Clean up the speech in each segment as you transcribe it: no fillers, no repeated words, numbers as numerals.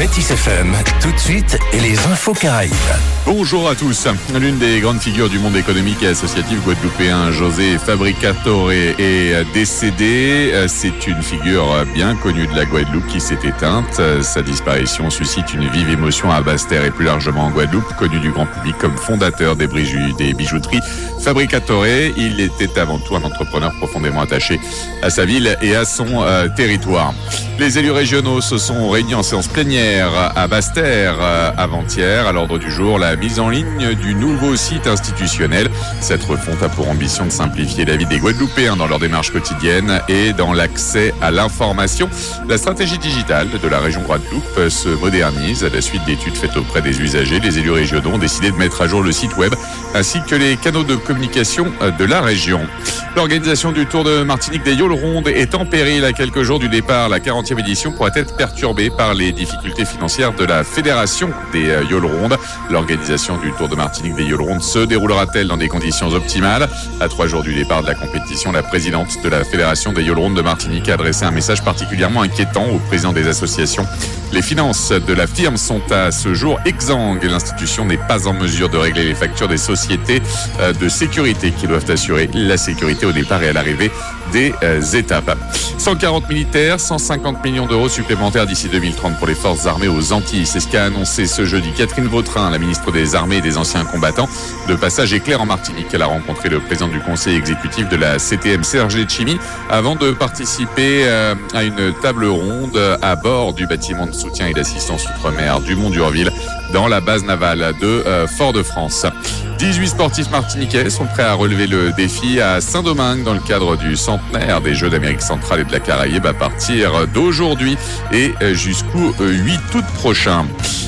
Métis FM, tout de suite, les infos Caraïbes. Bonjour à tous. L'une des grandes figures du monde économique et associatif guadeloupéen, José Fabricatore, est décédé. C'est une figure bien connue de la Guadeloupe qui s'est éteinte. Sa disparition suscite une vive émotion à Basse-Terre et plus largement en Guadeloupe, connu du grand public comme fondateur des bijouteries Fabricatore. Il était avant tout un entrepreneur profondément attaché à sa ville et à son territoire. Les élus régionaux se sont réunis en séance plénière à Basse-Terre avant-hier. À l'ordre du jour, la mise en ligne du nouveau site institutionnel. Cette refonte a pour ambition de simplifier la vie des Guadeloupéens dans leur démarche quotidienne et dans l'accès à l'information. La stratégie digitale de la région Guadeloupe se modernise. À la suite d'études faites auprès des usagers, les élus régionaux ont décidé de mettre à jour le site web ainsi que les canaux de communication de la région. L'organisation du Tour de Martinique des Yoles Rondes est en péril à quelques jours du départ. La 40e édition pourrait être perturbée par les difficultés financières de la Fédération des Yoles Rondes. L'organisation du Tour de Martinique des Yoles Rondes se déroulera-t-elle dans des conditions optimales? À 3 jours du départ de la compétition, la présidente de la Fédération des Yoles Rondes de Martinique a adressé un message particulièrement inquiétant aux présidents des associations. Les finances de la firme sont à ce jour exsangues. L'institution n'est pas en mesure de régler les factures des sociétés de sécurité qui doivent assurer la sécurité au départ et à l'arrivée des étapes. 140 militaires, 150 millions d'euros supplémentaires d'ici 2030 pour les forces armées aux Antilles. C'est ce qu'a annoncé ce jeudi Catherine Vautrin, la ministre des Armées et des Anciens Combattants. De passage éclair en Martinique, elle a rencontré le président du conseil exécutif de la CTM, Serge Letchimy, avant de participer à une table ronde à bord du bâtiment de soutien et d'assistance outre-mer du Mont-Durville dans la base navale de Fort-de-France. 18 sportifs martiniquais sont prêts à relever le défi à Saint-Domingue dans le cadre du centenaire des Jeux d'Amérique centrale et de la Caraïbe à partir d'aujourd'hui et jusqu'au 8 août prochain.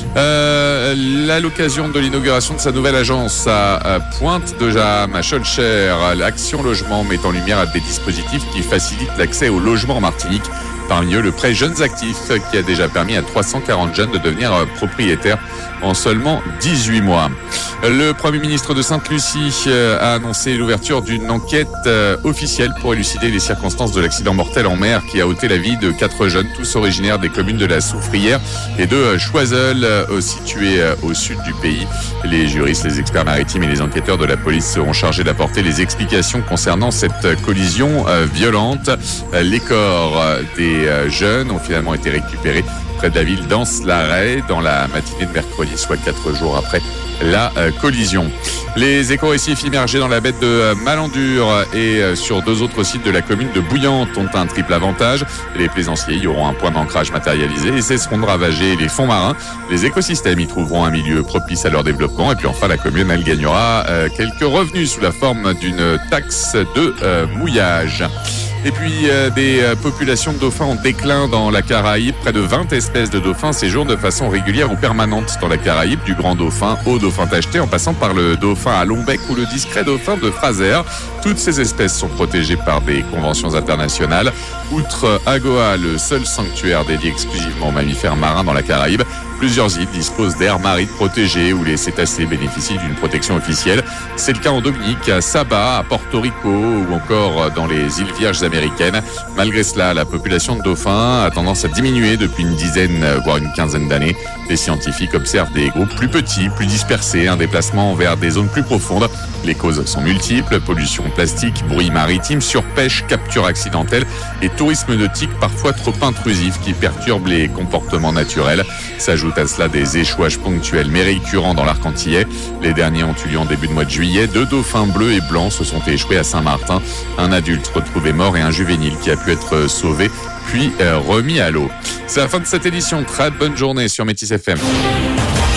À l'occasion de l'inauguration de sa nouvelle agence à Pointe-de-Jam, à Schœlcher, l'Action Logement met en lumière des dispositifs qui facilitent l'accès au logement en Martinique. Parmi eux, le prêt Jeunes Actifs qui a déjà permis à 340 jeunes de devenir propriétaires en seulement 18 mois. Le Premier ministre de Sainte-Lucie a annoncé l'ouverture d'une enquête officielle pour élucider les circonstances de l'accident mortel en mer qui a ôté la vie de 4 jeunes, tous originaires des communes de la Soufrière et de Choiseul, situées au sud du pays. Les juristes, les experts maritimes et les enquêteurs de la police seront chargés d'apporter les explications concernant cette collision violente. Les corps des jeunes ont finalement été récupérés près de la ville d'Anse-Larrey dans la matinée de mercredi, soit 4 jours après la collision. Les éco-récifs immergés dans la baie de Malandure et sur 2 autres sites de la commune de Bouillante ont un triple avantage. Les plaisanciers y auront un point d'ancrage matérialisé et cesseront de ravager les fonds marins. Les écosystèmes y trouveront un milieu propice à leur développement. Et puis enfin, la commune, elle gagnera quelques revenus sous la forme d'une taxe de mouillage. Et puis, des populations de dauphins en déclin dans la Caraïbe. Près de 20 espèces de dauphins séjournent de façon régulière ou permanente dans la Caraïbe, du grand dauphin au dauphin tacheté, en passant par le dauphin à long bec ou le discret dauphin de Fraser. Toutes ces espèces sont protégées par des conventions internationales. Outre Agoa, le seul sanctuaire dédié exclusivement aux mammifères marins dans la Caraïbe, plusieurs îles disposent d'aires marines protégées où les cétacés bénéficient d'une protection officielle. C'est le cas en Dominique, à Saba, à Porto Rico ou encore dans les îles Vierges américaines. Malgré cela, la population de dauphins a tendance à diminuer depuis une dizaine, voire une quinzaine d'années. Les scientifiques observent des groupes plus petits, plus dispersés, un déplacement vers des zones plus profondes. Les causes sont multiples: pollution plastique, bruit maritime, surpêche, capture accidentelle et tourisme nautique parfois trop intrusif qui perturbe les comportements naturels. S'ajoutent à cela des échouages ponctuels mais récurrents dans l'arc antillais. Les derniers ont eu lieu en début de mois de juillet. 2 dauphins bleus et blancs se sont échoués à Saint-Martin. Un adulte retrouvé mort et un juvénile qui a pu être sauvé puis remis à l'eau. C'est la fin de cette édition. Très bonne journée sur Métis FM.